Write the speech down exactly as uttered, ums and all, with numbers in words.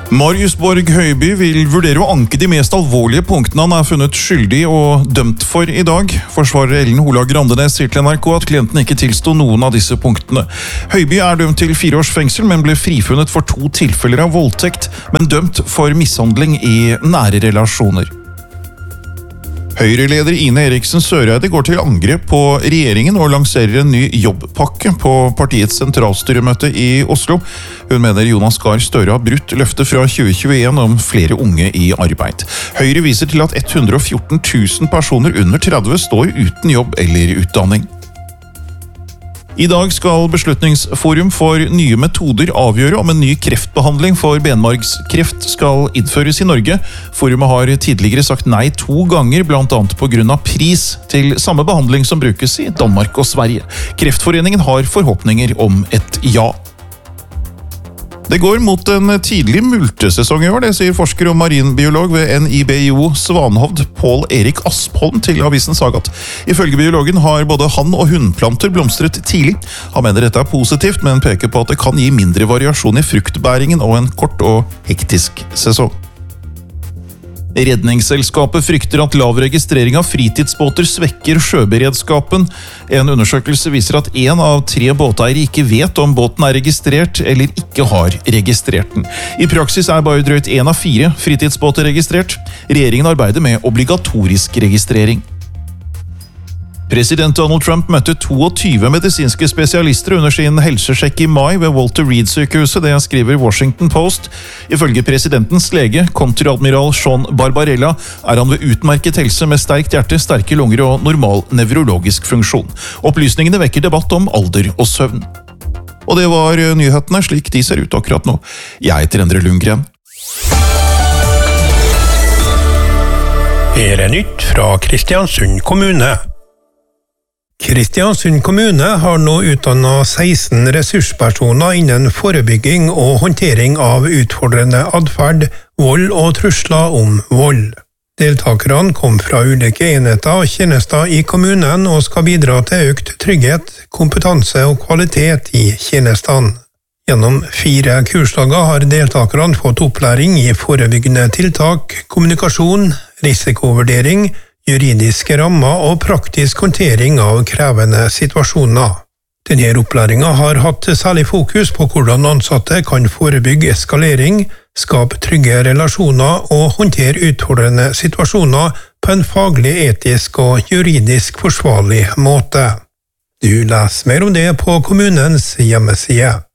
Marius Borg Høiby vil vurdere å anke de mest alvorlige punktene han er funnet skyldig og dømt for i dag. Forsvarer Ellen Holag Randenes sier til N R K at klienten ikke tilsto noen av disse punktene. Høiby er dømt til fire års fengsel, men ble frifunnet for to tilfeller av voldtekt, men dømt for mishandling i nære relasjoner. Høyre-leder Ine Eriksen Søreide går til angrep på regjeringen og lanserer en ny jobbpakke på partiets sentralstyremøte i Oslo. Hun mener Jonas Gahr Støre har brutt løftet fra tjue tjueen om flere unge i arbeid. Høyre viser til at hundre og fjorten tusen personer under tretti står uten jobb eller utdanning. I dag skal Beslutningsforum for nye metoder avgjøre om en ny kreftbehandling for benmargskreft skal innføres i Norge. Forumet har tidligere sagt nei to ganger, blant annet på grunn av pris til samme behandling som brukes i Danmark og Sverige. Kreftforeningen har forhåpninger om et ja. Det går mot en tidlig multesesong i år, det sier forsker og marinbiolog ved N I B I O Svanhovd, Pål Erik Aspholm, til avisen Sagat. Ifølge biologen har både hann- og hunnplanter blomstret tidlig. Han mener dette er positivt, men peker på at det kan gi mindre variasjon i fruktbæringen og en kort og hektisk sesong. Redningsselskapet frykter at lav registrering av fritidsbåter svekker sjøberedskapen. En undersøkelse viser at en av tre båteiere ikke vet om båten er registrert eller ikke har registrert den. I praksis er bare drøyt en av fire fritidsbåter registrert. Regjeringen arbeider med obligatorisk registrering. President Donald Trump møtte tjueto medisinske spesialister under sin helsesjekk i mai ved Walter Reed-sykehuset, det skriver Washington Post. Ifølge presidentens lege, kontreadmiral Sean Barbarella, er han ved utmerket helse med sterkt hjerte, sterke lunger og normal nevrologisk funksjon. Opplysningene vekker debatt om alder og søvn. Og det var nyhetene slik de ser ut akkurat nå. Jeg heter Endre Lundgren. Her er nytt fra Kristiansund kommune. Kristiansund kommune har nå utdannet seksten ressurspersoner innen forebygging og håndtering av utfordrende adferd, vold og trusler om vold. Deltakerne kom fra ulike enheter og tjenester i kommunen og skal bidra til økt trygghet, kompetanse og kvalitet i tjenestene. Gjennom fire kursdager har deltakerne fått opplæring i forebyggende tiltak, kommunikasjon, risikovurdering, juridiske rammer og praktisk håndtering av krevende situasjoner. Denne opplæringen har hatt særlig fokus på hvordan ansatte kan forebygge eskalering, skape trygge relasjoner og håndtere utfordrende situasjoner på en faglig, etisk og juridisk forsvarlig måte. Du leser mer om det på kommunens hjemmeside.